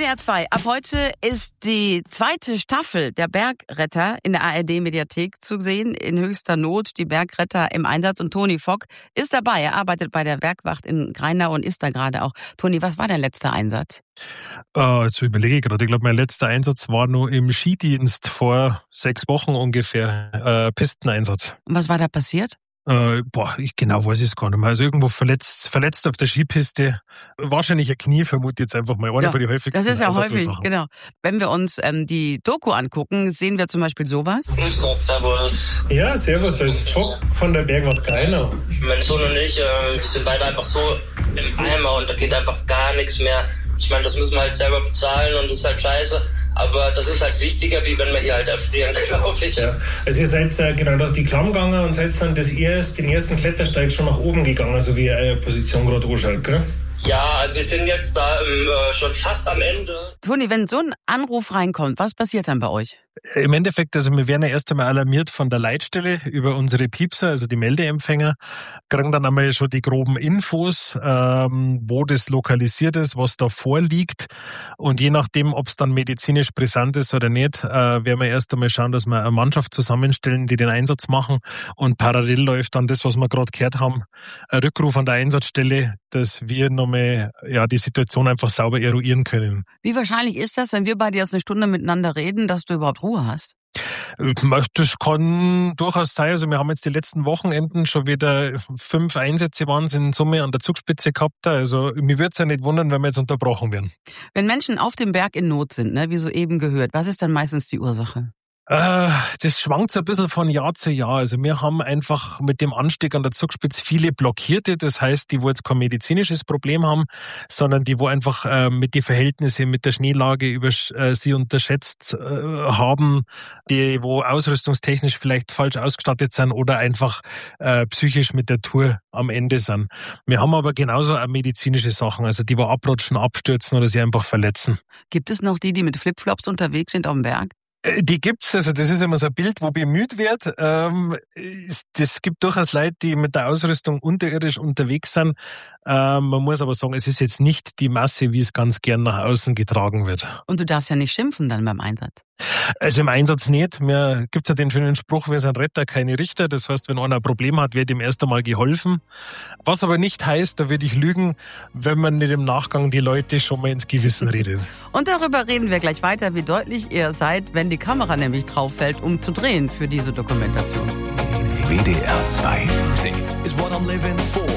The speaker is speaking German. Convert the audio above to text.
WDR 2. Ab heute ist die zweite Staffel der Bergretter in der ARD-Mediathek zu sehen. In höchster Not, die Bergretter im Einsatz. Und Toni Fock ist dabei. Er arbeitet bei der Bergwacht in Greinau und ist da gerade auch. Toni, was war dein letzter Einsatz? Jetzt überlege ich gerade. Ich glaube, mein letzter Einsatz war nur im Skidienst vor 6 Wochen ungefähr. Pisteneinsatz. Und was war da passiert? Ich genau weiß es gar nicht mehr. Also irgendwo verletzt auf der Skipiste. Wahrscheinlich ein Knie, vermute ich jetzt einfach mal. Einer von den häufigsten. Das ist ja häufig, genau. Wenn wir uns die Doku angucken, sehen wir zum Beispiel sowas. Grüß Gott, servus. Ja, servus, da ist Fock von der Bergwacht Greinau. Mein Sohn und ich, wir sind beide einfach so im Eimer und da geht einfach gar nichts mehr. Ich meine, das müssen wir halt selber bezahlen und das ist halt scheiße. Aber das ist halt wichtiger, wie wenn wir hier halt erfrieren, glaube ich. Ja. Also ihr seid genau durch die Klamm gegangen und seid dann den ersten Klettersteig schon nach oben gegangen, so wie eure Position gerade anschaut, gell? Ja, also wir sind jetzt da schon fast am Ende. Toni, wenn so ein Anruf reinkommt, was passiert dann bei euch? Im Endeffekt, also wir werden ja erst einmal alarmiert von der Leitstelle über unsere Piepser, also die Meldeempfänger, kriegen dann einmal schon die groben Infos, wo das lokalisiert ist, was da vorliegt. Und je nachdem, ob es dann medizinisch brisant ist oder nicht, werden wir erst einmal schauen, dass wir eine Mannschaft zusammenstellen, die den Einsatz machen. Und parallel läuft dann das, was wir gerade gehört haben, ein Rückruf an der Einsatzstelle, dass wir nochmal die Situation einfach sauber eruieren können. Wie wahrscheinlich ist das, wenn wir beide jetzt eine Stunde miteinander reden, dass du überhaupt Ruhe hast? Das kann durchaus sein. Also wir haben jetzt die letzten Wochenenden schon wieder 5 Einsätze waren es in Summe an der Zugspitze gehabt. Also mir würde es ja nicht wundern, wenn wir jetzt unterbrochen werden. Wenn Menschen auf dem Berg in Not sind, wie soeben gehört, was ist dann meistens die Ursache? Das schwankt so ein bisschen von Jahr zu Jahr. Also wir haben einfach mit dem Anstieg an der Zugspitze viele Blockierte. Das heißt, die, wo jetzt kein medizinisches Problem haben, sondern die, wo einfach mit den Verhältnissen, mit der Schneelage sie unterschätzt haben, die, wo ausrüstungstechnisch vielleicht falsch ausgestattet sind oder einfach psychisch mit der Tour am Ende sind. Wir haben aber genauso auch medizinische Sachen, also die, wo abrutschen, abstürzen oder sich einfach verletzen. Gibt es noch die mit Flipflops unterwegs sind auf dem Berg? Die gibt's, also das ist immer so ein Bild, wo bemüht wird. Das gibt durchaus Leute, die mit der Ausrüstung unterirdisch unterwegs sind. Man muss aber sagen, es ist jetzt nicht die Masse, wie es ganz gern nach außen getragen wird. Und du darfst ja nicht schimpfen dann beim Einsatz. Also im Einsatz nicht. Mir gibt's ja den schönen Spruch, wir sind Retter, keine Richter. Das heißt, wenn einer ein Problem hat, wird ihm erst einmal geholfen. Was aber nicht heißt, da würde ich lügen, wenn man nicht im Nachgang die Leute schon mal ins Gewissen redet. Und darüber reden wir gleich weiter, wie deutlich ihr seid, wenn die Kamera nämlich drauf fällt, um zu drehen für diese Dokumentation. WDR 2 is what I'm living for.